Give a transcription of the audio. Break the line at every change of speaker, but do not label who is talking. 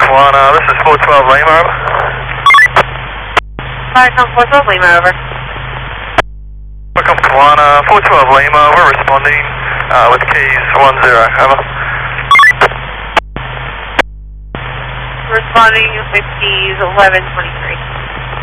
Kiwana, this is 412 Lima, over.
Welcome 412 Lima, over.
Welcome Kiwana, 412 Lima, we're responding with keys 10, over.
Responding with keys 1123.